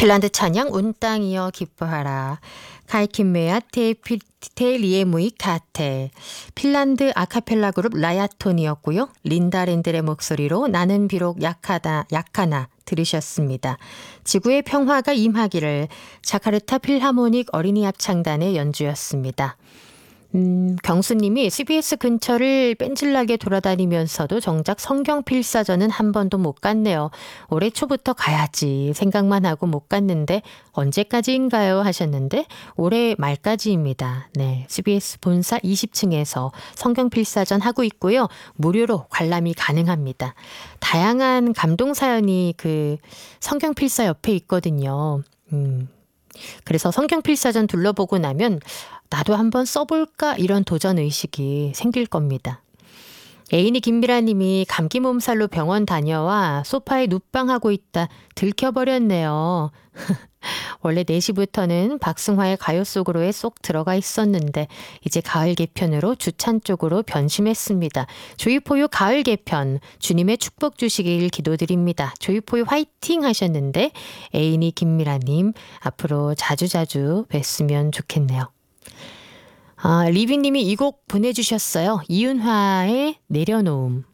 핀란드 찬양 온 땅이여 기뻐하라. 카이킨메아 테리에무이 카테. 핀란드 아카펠라 그룹 라야톤이었고요. 린다 랜델의 목소리로 나는 비록 약하나 들으셨습니다. 지구의 평화가 임하기를. 자카르타 필하모닉 어린이 합창단의 연주였습니다. 경수님이 CBS 근처를 뺀질나게 돌아다니면서도 정작 성경 필사전은 한 번도 못 갔네요. 올해 초부터 가야지 생각만 하고 못 갔는데 언제까지인가요? 하셨는데 올해 말까지입니다. 네, CBS 본사 20층에서 성경 필사전 하고 있고요. 무료로 관람이 가능합니다. 다양한 감동 사연이 그 성경 필사 옆에 있거든요. 그래서 성경 필사전 둘러보고 나면 나도 한번 써볼까 이런 도전 의식이 생길 겁니다. 애인이 김미라님이 감기 몸살로 병원 다녀와 소파에 눕방하고 있다 들켜버렸네요. 원래 4시부터는 박승화의 가요 속으로에 쏙 들어가 있었는데 이제 가을 개편으로 주찬 쪽으로 변심했습니다. 조이포유 가을 개편 주님의 축복 주시길 기도드립니다. 조이포유 화이팅 하셨는데 애인이 김미라님 앞으로 자주자주 뵀으면 좋겠네요. 리비님이 이 곡 보내주셨어요. 이윤화의 내려놓음.